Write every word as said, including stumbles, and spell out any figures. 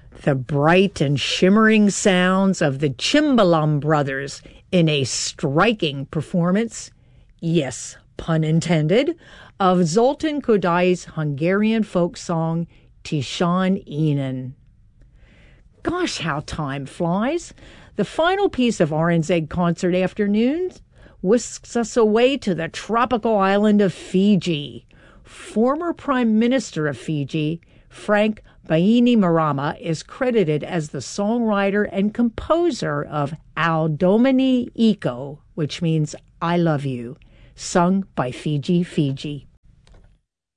The bright and shimmering sounds of the Cimbalom brothers in a striking performance, yes, pun intended, of Zoltan Kodai's Hungarian folk song, Tishan Inan. Gosh, how time flies. The final piece of R N Z Concert Afternoons whisks us away to the tropical island of Fiji. Former Prime Minister of Fiji, Frank Bainimarama, is credited as the songwriter and composer of Ao Domini Iko, which means I love you, sung by Fiji Fiji.